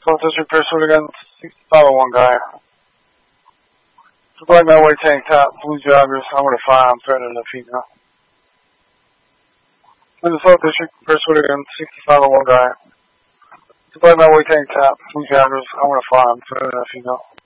12th District Pursuit against 6501 guy. Black man, white tank top, blue joggers. I'm gonna fire. I'm threatening the female. In the 12th District Pursuit against 6501 guy. Black man, white tank top, blue joggers. I'm gonna fire. I'm threatening the female.